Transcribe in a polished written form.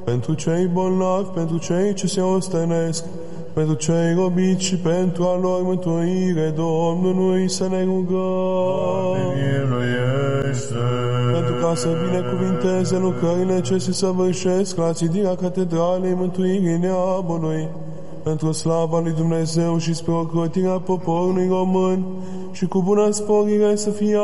pentru cei bolnavi, pentru cei ce se ostenesc, pentru cei robiți și pentru a lor mântuire, Domnului să ne rugăm. Pentru ca să binecuvinteze lucrările ce se săvârșesc la țidirea Catedralei Mântuirii Neamului, pentru slava lui Dumnezeu și spre ocrotirea poporului român și cu bună sporire să fie